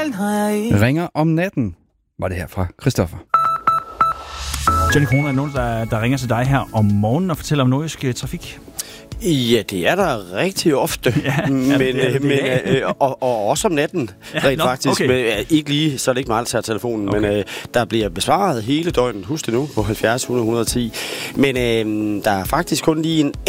Ringer om natten, var det her fra Christoffer. Johnny Kroner, er nogen, der ringer til dig her om morgenen og fortæller om nordjysk trafik? Ja, det er der rigtig ofte, og også om natten, rent faktisk. Okay. Men, ikke lige, så er det ikke meget, der tager telefonen, okay. Men der bliver besvaret hele døgnet, husk det nu, på 70 100 110. Men der er faktisk kun lige en